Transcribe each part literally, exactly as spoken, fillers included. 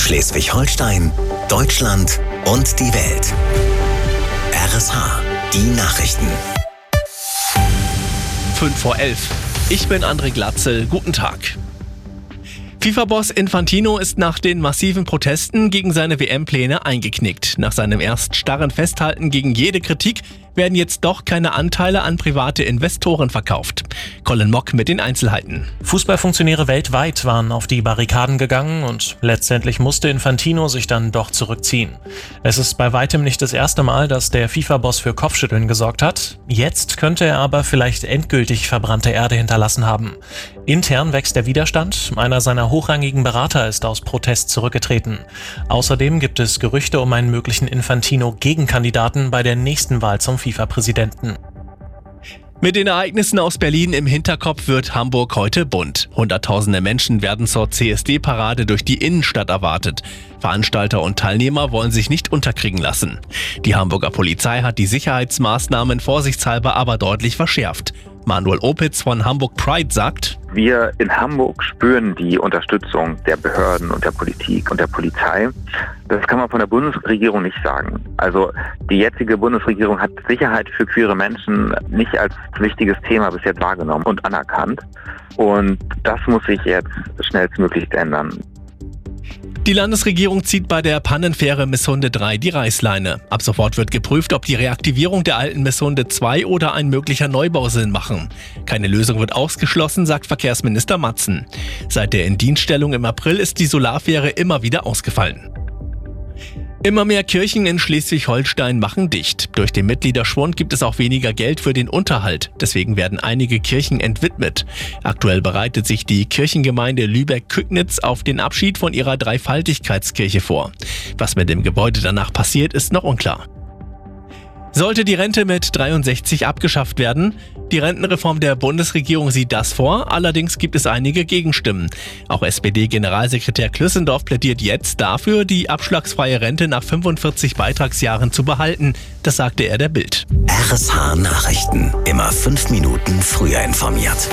Schleswig-Holstein, Deutschland und die Welt. R S H, die Nachrichten. fünf vor elf. Ich bin André Glatzel. Guten Tag. FIFA-Boss Infantino ist nach den massiven Protesten gegen seine W M-Pläne eingeknickt. Nach seinem erst starren Festhalten gegen jede Kritik werden jetzt doch keine Anteile an private Investoren verkauft. Colin Mock mit den Einzelheiten. Fußballfunktionäre weltweit waren auf die Barrikaden gegangen und letztendlich musste Infantino sich dann doch zurückziehen. Es ist bei weitem nicht das erste Mal, dass der FIFA-Boss für Kopfschütteln gesorgt hat. Jetzt könnte er aber vielleicht endgültig verbrannte Erde hinterlassen haben. Intern wächst der Widerstand. Einer seiner hochrangigen Berater ist aus Protest zurückgetreten. Außerdem gibt es Gerüchte um einen möglichen Infantino-Gegenkandidaten bei der nächsten Wahl zum FIFA-Präsidenten. Mit den Ereignissen aus Berlin im Hinterkopf wird Hamburg heute bunt. Hunderttausende Menschen werden zur C S D-Parade durch die Innenstadt erwartet. Veranstalter und Teilnehmer wollen sich nicht unterkriegen lassen. Die Hamburger Polizei hat die Sicherheitsmaßnahmen vorsichtshalber aber deutlich verschärft. Manuel Opitz von Hamburg Pride sagt: Wir in Hamburg spüren die Unterstützung der Behörden und der Politik und der Polizei. Das kann man von der Bundesregierung nicht sagen. Also die jetzige Bundesregierung hat Sicherheit für queere Menschen nicht als wichtiges Thema bis jetzt wahrgenommen und anerkannt. Und das muss sich jetzt schnellstmöglich ändern. Die Landesregierung zieht bei der Pannenfähre Misshunde drei die Reißleine. Ab sofort wird geprüft, ob die Reaktivierung der alten Misshunde zwei oder ein möglicher Neubau Sinn machen. Keine Lösung wird ausgeschlossen, sagt Verkehrsminister Matzen. Seit der Indienststellung im April ist die Solarfähre immer wieder ausgefallen. Immer mehr Kirchen in Schleswig-Holstein machen dicht. Durch den Mitgliederschwund gibt es auch weniger Geld für den Unterhalt. Deswegen werden einige Kirchen entwidmet. Aktuell bereitet sich die Kirchengemeinde Lübeck-Kügnitz auf den Abschied von ihrer Dreifaltigkeitskirche vor. Was mit dem Gebäude danach passiert, ist noch unklar. Sollte die Rente mit dreiundsechzig abgeschafft werden? Die Rentenreform der Bundesregierung sieht das vor, allerdings gibt es einige Gegenstimmen. Auch S P D-Generalsekretär Klüssendorf plädiert jetzt dafür, die abschlagsfreie Rente nach fünfundvierzig Beitragsjahren zu behalten. Das sagte er der Bild. R S H Nachrichten. Immer fünf Minuten früher informiert.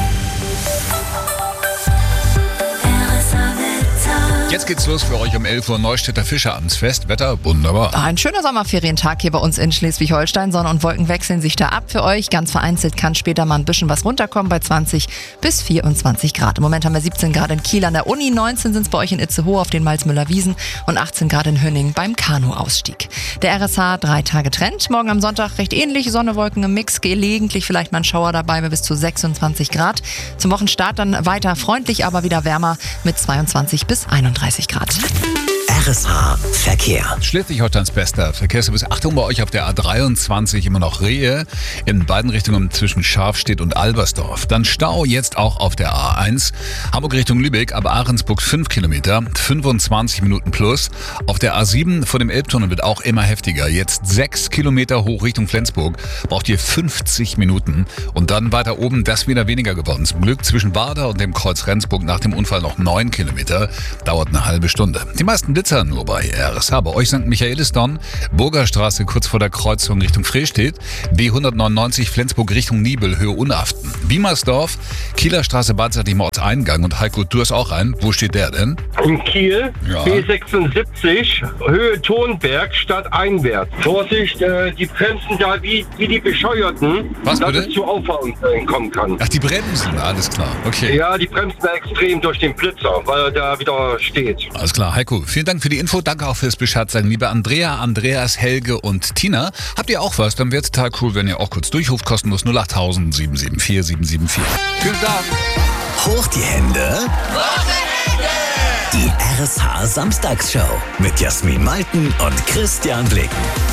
Jetzt geht's los für euch um elf Uhr Neustädter Fischeramtsfest. Wetter wunderbar. Ein schöner Sommerferientag hier bei uns in Schleswig-Holstein. Sonne und Wolken wechseln sich da ab für euch. Ganz vereinzelt kann später mal ein bisschen was runterkommen bei zwanzig bis vierundzwanzig Grad. Im Moment haben wir siebzehn Grad in Kiel an der Uni, neunzehn sind es bei euch in Itzehoe auf den Malzmüller Wiesen und achtzehn Grad in Hönning beim Kanuausstieg. Der R S H drei Tage Trend. Morgen am Sonntag recht ähnlich. Sonne, Wolken im Mix. Gelegentlich vielleicht mal ein Schauer dabei bei bis zu sechsundzwanzig Grad. Zum Wochenstart dann weiter freundlich, aber wieder wärmer mit zweiundzwanzig bis einunddreißig Grad. R S H Verkehr. Schleswig-Holsteins bester Verkehrsservice. Achtung bei euch auf der A dreiundzwanzig immer noch Rehe. In beiden Richtungen zwischen Scharfstedt und Albersdorf. Dann Stau jetzt auch auf der A eins. Hamburg Richtung Lübeck, ab Ahrensburg fünf Kilometer, fünfundzwanzig Minuten plus. Auf der A sieben vor dem Elbtunnel wird auch immer heftiger. Jetzt sechs Kilometer hoch Richtung Flensburg. Braucht ihr fünfzig Minuten. Und dann weiter oben, das wieder weniger geworden. Zum Glück zwischen Bader und dem Kreuz Rendsburg nach dem Unfall noch neun Kilometer. Dauert eine halbe Stunde. Die meisten Blitzer nur bei R S H. Bei euch Sankt Michaelisdonn, Burgerstraße kurz vor der Kreuzung Richtung Frestedt, B hundertneunundneunzig Flensburg Richtung Nibel, Höhe Unaften. Wiemersdorf, Kieler Straße Badseitig im Ortseingang. Und Heiko, du hast auch einen. Wo steht der denn? In Kiel, Ja. B sechsundsiebzig, Höhe Tonberg, stadteinwärts. Vorsicht, äh, die bremsen da wie, wie die Bescheuerten, Was, dass bitte? es zu Auffahrunfällen kommen kann. Ach, die bremsen, alles klar. Okay. Ja, die bremsen da extrem durch den Blitzer, weil er da wieder steht. Alles klar, Heiko, vielen Dank für die Info. Danke auch fürs Bescheid sagen. Liebe Andrea, Andreas, Helge und Tina, habt ihr auch was? Dann wäre es total cool, wenn ihr auch kurz durchruft. Kostenlos null acht tausend sieben sieben vier sieben sieben vier. Vielen Dank. Hoch die Hände. Die R S H Samstagsshow mit Jasmin Malten und Christian Blicken.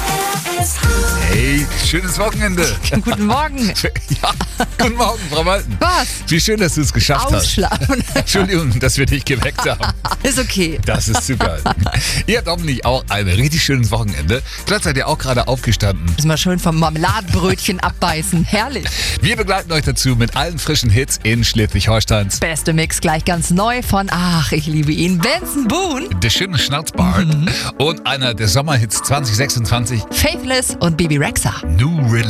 Hey, schönes Wochenende. Guten Morgen. Ja, guten Morgen, Frau Malten. Was? Wie schön, dass du es geschafft Ausschlafen. hast. Entschuldigung, dass wir dich geweckt haben. Ist okay. Das ist super. Ihr habt hoffentlich auch ein richtig schönes Wochenende. Vielleicht seid ihr auch gerade aufgestanden. Müssen wir schön vom Marmeladenbrötchen abbeißen. Herrlich. Wir begleiten euch dazu mit allen frischen Hits in Schleswig-Holsteins. Beste Mix gleich ganz neu von, ach, ich liebe ihn, Benson Boone, Der schöne Schnauzbart und einer der Sommerhits zwanzig sechsundzwanzig. Faithless und Bibi Rexha. New Release.